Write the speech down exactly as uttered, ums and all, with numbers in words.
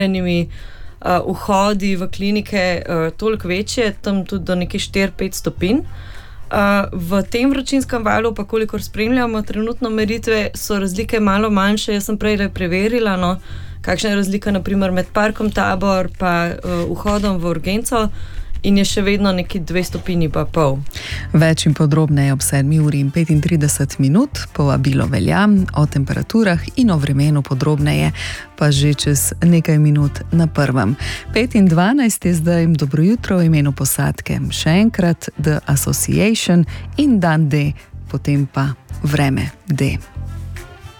enimi uh, vhodi v klinike uh, toliko večje, tam tudi do nekih štiri pet stopinj. Uh, v tem vročinskem valu, pa kolikor spremljamo trenutno meritve, so razlike malo manjše. Jaz sem prej preverila, no, kakšna je razlika naprimer med parkom Tabor pa uh, vhodom v urgenco in je še vedno neki dve stopinji pa pol. Več in podrobneje ob sedmi uri in petintrideset minut, povabilo velja, o temperaturah in o vremenu podrobneje pa že čez nekaj minut na prvem. pet in dvanajst je zdaj dobro jutro v imenu posadke. Še enkrat The Association in dan D, potem pa vreme D.